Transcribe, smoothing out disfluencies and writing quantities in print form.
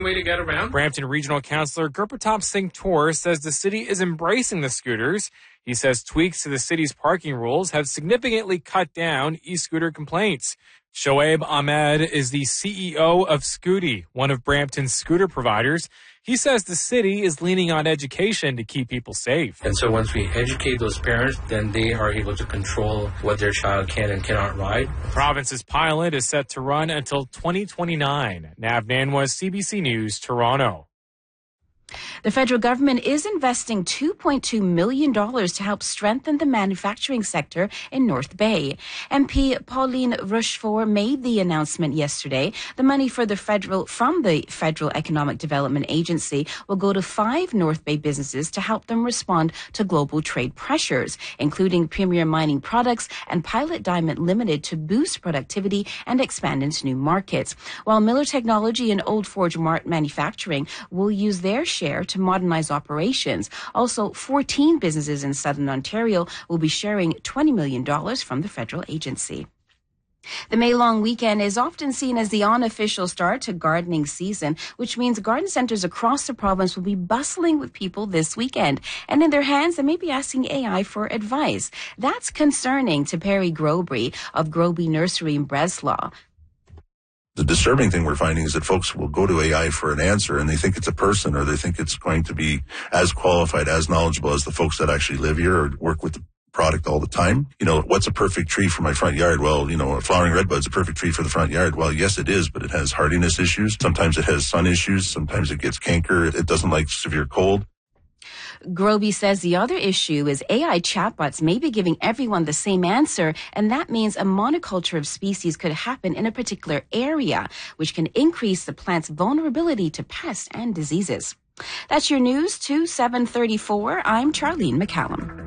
way to get around. Brampton Regional Councillor Gurpratap Singh Toor says the city is embracing the scooters. He says tweaks to the city's parking rules have significantly cut down e-scooter complaints. Shoaib Ahmed is the CEO of Scooty, one of Brampton's scooter providers. He says the city is leaning on education to keep people safe. And so once we educate those parents, then they are able to control what their child can and cannot ride. The province's pilot is set to run until 2029. Nav Nanwa, CBC News, Toronto. The federal government is investing $2.2 million to help strengthen the manufacturing sector in North Bay. MP Pauline Rochefort made the announcement yesterday. The money from the Federal Economic Development Agency will go to 5 North Bay businesses to help them respond to global trade pressures, including Premier Mining Products and Pilot Diamond Limited to boost productivity and expand into new markets, while Miller Technology and Old Forge Mart Manufacturing will use their share to modernize operations. Also, 14 businesses in Southern Ontario will be sharing $20 million from the federal agency. The May long weekend is often seen as the unofficial start to gardening season, which means garden centres across the province will be bustling with people this weekend. And in their hands, they may be asking AI for advice. That's concerning to Perry Groby of Groby Nursery in Breslau. The disturbing thing we're finding is that folks will go to AI for an answer and they think it's a person, or they think it's going to be as qualified, as knowledgeable as the folks that actually live here or work with the product all the time. You know, what's a perfect tree for my front yard? Well, you know, a flowering redbud's a perfect tree for the front yard. Well, yes, it is, but it has hardiness issues. Sometimes it has sun issues. Sometimes it gets canker. It doesn't like severe cold. Groby says the other issue is AI chatbots may be giving everyone the same answer, and that means a monoculture of species could happen in a particular area, which can increase the plant's vulnerability to pests and diseases. That's your news to 7:34. I'm Charlene McCallum.